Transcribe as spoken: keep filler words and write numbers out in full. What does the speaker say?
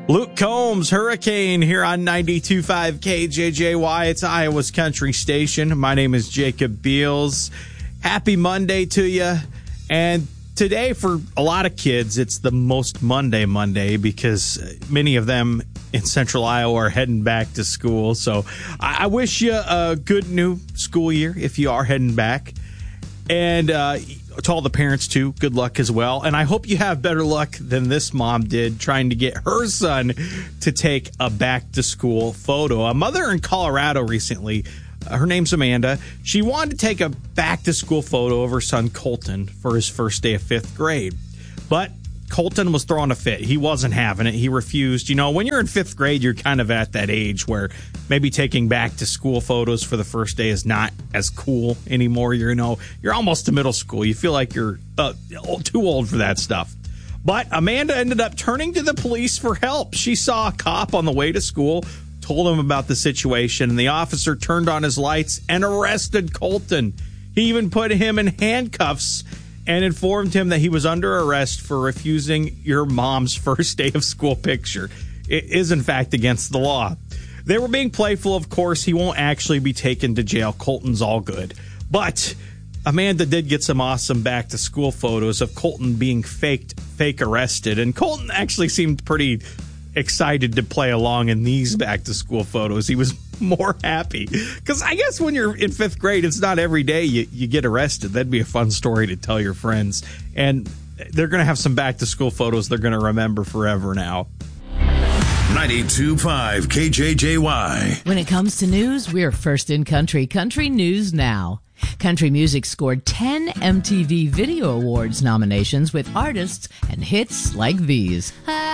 Luke Combs, Hurricane, here on ninety-two point five K J J Y. It's Iowa's country station. My name is Jacob Beals. Happy Monday to you. And today, for a lot of kids, it's the most Monday Monday because many of them in central Iowa are heading back to school. So I wish you a good new school year if you are heading back. And uh, to all the parents, too, good luck as well. And I hope you have better luck than this mom did trying to get her son to take a back-to-school photo. A mother in Colorado recently, uh, her name's Amanda, she wanted to take a back-to-school photo of her son Colton for his first day of fifth grade. But Colton was throwing a fit. He wasn't having it. He refused. You know, when you're in fifth grade, you're kind of at that age where maybe taking back to school photos for the first day is not as cool anymore. You're, you know, you're almost to middle school. You feel like you're uh, too old for that stuff. But Amanda ended up turning to the police for help. She saw a cop on the way to school, told him about the situation, and the officer turned on his lights and arrested Colton. He even put him in handcuffs and informed him that he was under arrest for refusing your mom's first day of school picture. It is, in fact, against the law. They were being playful, of course. He won't actually be taken to jail. Colton's all good. But Amanda did get some awesome back-to-school photos of Colton being faked, fake arrested. And Colton actually seemed pretty excited to play along in these back-to-school photos. He was more happy. Because I guess when you're in fifth grade, it's not every day you, you get arrested. That'd be a fun story to tell your friends. And they're going to have some back-to-school photos they're going to remember forever now. ninety-two point five K J J Y. When it comes to news, we're first in country. Country News Now. Country music scored ten M T V Video Awards nominations with artists and hits like these.